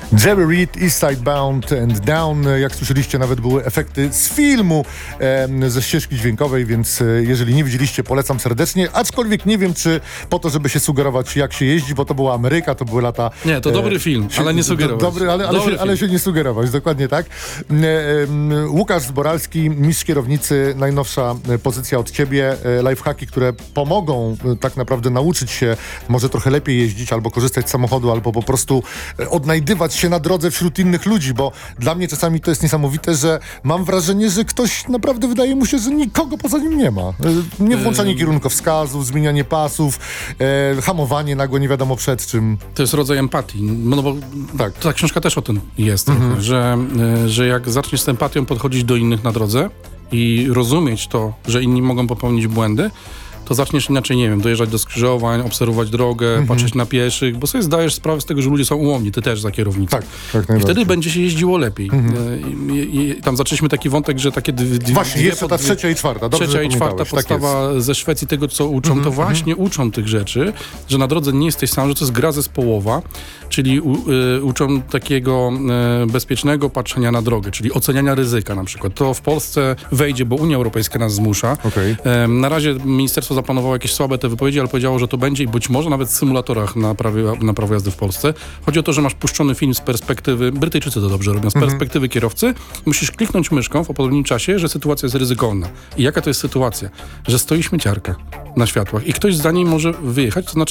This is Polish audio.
Jerry Reed, East Side Bound and Down. Jak słyszeliście, nawet były efekty z filmu, ze ścieżki dźwiękowej, więc jeżeli nie widzieliście, polecam serdecznie. Aczkolwiek nie wiem, czy po to, żeby się sugerować, jak się jeździ, bo to była Ameryka, to były lata... Nie, to dobry film, ale nie sugerować. Dobry, ale się nie sugerować, dokładnie tak. Łukasz Zboralski, mistrz kierownicy, najnowsza pozycja od ciebie. Lifehacki, które pomogą tak naprawdę nauczyć się może trochę lepiej jeździć, albo korzystać z samochodu, albo po prostu odnajdywać się na drodze wśród innych ludzi, bo dla mnie czasami to jest niesamowite, że mam wrażenie, że ktoś naprawdę wydaje mu się, że nikogo poza nim nie ma. Nie włączanie kierunkowskazów, zmienianie pasów, hamowanie nagłe nie wiadomo przed czym. To jest rodzaj empatii, no bo tak. Ta książka też o tym jest, trochę, że jak zaczniesz z empatią podchodzić do innych na drodze i rozumieć to, że inni mogą popełnić błędy, to zaczniesz inaczej, nie wiem, dojeżdżać do skrzyżowań, obserwować drogę, patrzeć na pieszych, bo sobie zdajesz sprawę z tego, że ludzie są ułomni, ty też za kierownicą. Tak, i wtedy będzie się jeździło lepiej. I tam zaczęliśmy taki wątek, że takie właśnie, jeszcze ta trzecia i czwarta. Trzecia i czwarta podstawa ze Szwecji, tego co uczą, to właśnie uczą tych rzeczy, że na drodze nie jesteś sam, że to jest gra zespołowa, czyli uczą takiego bezpiecznego patrzenia na drogę, czyli oceniania ryzyka na przykład. To w Polsce wejdzie, bo Unia Europejska nas zmusza. Na razie ministerstwo zaplanowało jakieś słabe te wypowiedzi, ale powiedziało, że to będzie i być może nawet w symulatorach na prawo jazdy w Polsce. Chodzi o to, że masz puszczony film z perspektywy, Brytyjczycy to dobrze robią, z perspektywy kierowcy, musisz kliknąć myszką w odpowiednim czasie, że sytuacja jest ryzykowna. I jaka to jest sytuacja? Że stoi śmieciarka na światłach i ktoś za niej może wyjechać, to znaczy